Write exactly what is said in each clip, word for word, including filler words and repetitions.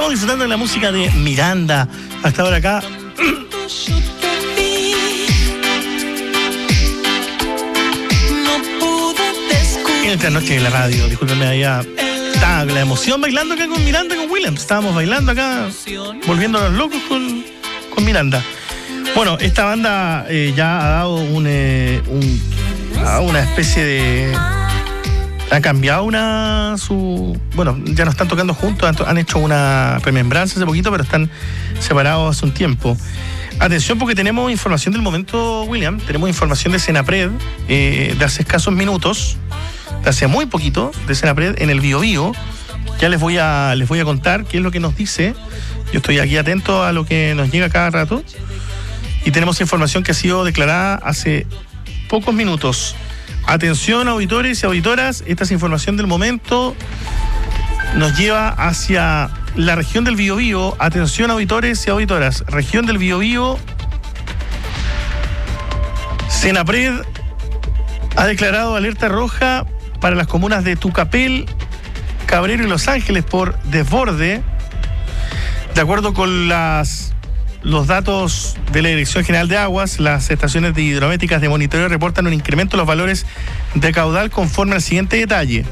Estamos disfrutando de la música de Miranda hasta ahora acá. En esta noche en la radio, discúlpenme, allá estaba la emoción bailando acá con Miranda, con Williams. Estábamos bailando acá, volviéndonos locos con, con Miranda. Bueno, esta banda eh, ya ha dado un, eh, un, a una especie de... Ha cambiado una... su Bueno, ya no están tocando juntos, han, han hecho una remembranza hace poquito, pero están separados hace un tiempo. Atención, porque tenemos información del momento, William. Tenemos información de Senapred eh, de hace escasos minutos, de hace muy poquito, de Senapred en el Biobío. Ya les voy a les voy a contar qué es lo que nos dice. Yo estoy aquí atento a lo que nos llega cada rato. Y tenemos información que ha sido declarada hace pocos minutos. Atención, auditores y auditoras, esta es información del momento. Nos lleva hacia la región del Biobío. Atención, auditores y auditoras, región del Biobío. Senapred ha declarado alerta roja para las comunas de Tucapel, Cabrero y Los Ángeles por desborde. De acuerdo con las, los datos de la Dirección General de Aguas, las estaciones de hidrométricas de monitoreo reportan un incremento en los valores de caudal conforme al siguiente detalle.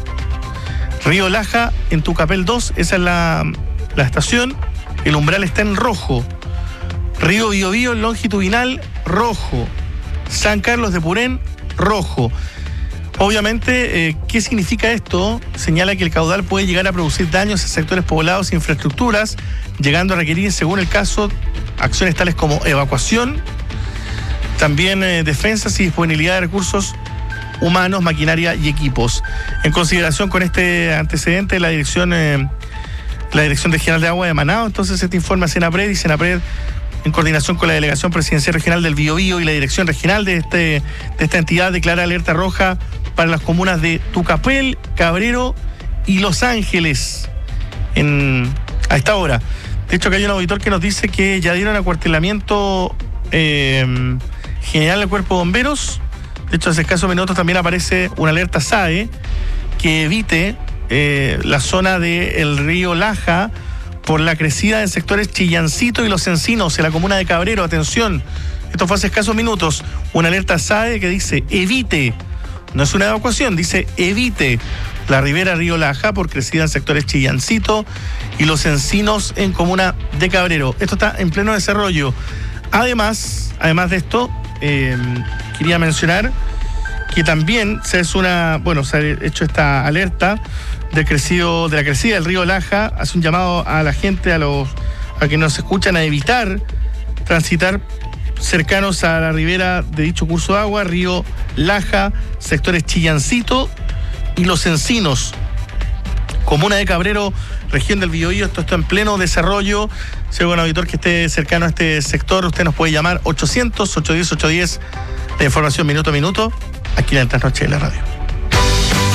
Río Laja en Tucapel dos, esa es la, la estación, el umbral está en rojo. Río Biobío longitudinal, rojo. San Carlos de Purén, rojo. Obviamente, eh, ¿qué significa esto? Señala que el caudal puede llegar a producir daños a sectores poblados e infraestructuras, llegando a requerir, según el caso, acciones tales como evacuación, también eh, defensas y disponibilidad de recursos humanos, maquinaria y equipos. En consideración con este antecedente, la Dirección eh, la Dirección Regional de Agua de Manao, entonces este informe a Senapred, y Senapred, en coordinación con la Delegación Presidencial Regional del Biobío y la Dirección Regional de, este, de esta entidad, declara alerta roja para las comunas de Tucapel, Cabrero y Los Ángeles en, a esta hora. De hecho, que hay un auditor que nos dice que ya dieron acuartelamiento eh, general al Cuerpo de Bomberos. De hecho, hace escasos minutos también aparece una alerta S A E que evite eh, la zona del río Laja por la crecida en sectores Chillancito y Los Encinos, en la comuna de Cabrero. Atención, esto fue hace escasos minutos. Una alerta S A E que dice evite, no es una evacuación, dice evite la ribera Río Laja por crecida en sectores Chillancito y Los Encinos en comuna de Cabrero. Esto está en pleno desarrollo. Además, además de esto, eh, quería mencionar que también se es una, bueno, se ha hecho esta alerta del crecido, de la crecida del río Laja. Hace un llamado a la gente, a los a que nos escuchan, a evitar transitar cercanos a la ribera de dicho curso de agua, río Laja, sectores Chillancito y Los Encinos, comuna de Cabrero, región del Biobío. Esto está en pleno desarrollo. Si hay algún auditor que esté cercano a este sector, usted nos puede llamar ochocientos, ochocientos diez, ochocientos diez, la información minuto a minuto, aquí en la Trasnoche de la Radio.